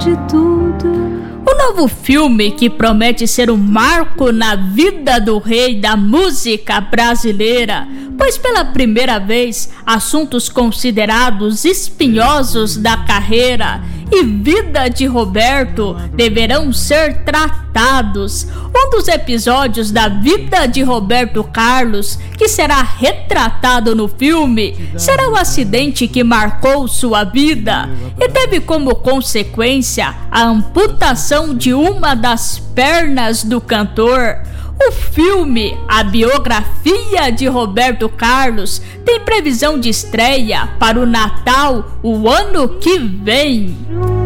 de tudo. O novo filme, que promete ser um marco na vida do rei da música brasileira, pois pela primeira vez assuntos considerados espinhosos da carreira e vida de Roberto deverão ser tratados. Um dos episódios da vida de Roberto Carlos que será retratado no filme será o acidente que marcou sua vida e teve como consequência a amputação de uma das pernas do cantor. O filme, a biografia de Roberto Carlos, tem previsão de estreia para o Natal o ano que vem.